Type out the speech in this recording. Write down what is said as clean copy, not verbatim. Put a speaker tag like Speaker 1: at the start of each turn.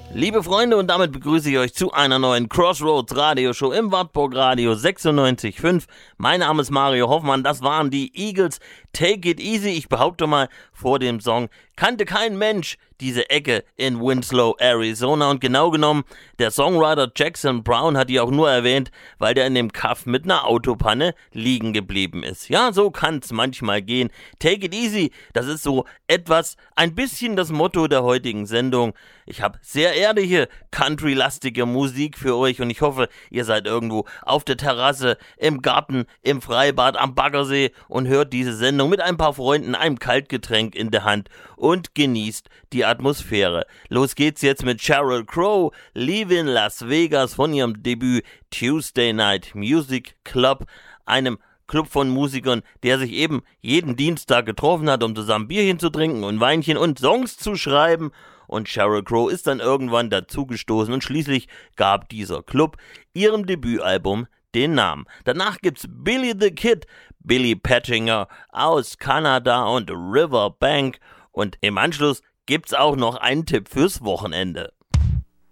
Speaker 1: Liebe Freunde, und damit begrüße ich euch zu einer neuen Crossroads Radioshow im Wartburg Radio 96.5. Mein Name ist Mario Hoffmann, das waren die Eagles. Take it easy. Ich behaupte mal, vor dem Song kannte kein Mensch diese Ecke in Winslow, Arizona. Und genau genommen, der Songwriter Jackson Brown hat die auch nur erwähnt, weil der in dem Kaff mit einer Autopanne liegen geblieben ist. Ja, so kann's manchmal gehen. Take it easy, das ist so etwas, ein bisschen das Motto der heutigen Sendung. Ich habe sehr ehrliche, country-lastige Musik für euch und ich hoffe, ihr seid irgendwo auf der Terrasse, im Garten, im Freibad, am Baggersee und hört diese Sendung mit ein paar Freunden, einem Kaltgetränk in der Hand und genießt die Atmosphäre. Los geht's jetzt mit Sheryl Crow, Leaving Las Vegas von ihrem Debüt Tuesday Night Music Club, einem Club von Musikern, der sich eben jeden Dienstag getroffen hat, um zusammen Bierchen zu trinken und Weinchen und Songs zu schreiben. Und Sheryl Crow ist dann irgendwann dazugestoßen und schließlich gab dieser Club ihrem Debütalbum den Namen. Danach gibt's Billy the Kid, Billy Pettinger aus Kanada und Riverbank. Und im Anschluss gibt's auch noch einen Tipp fürs Wochenende.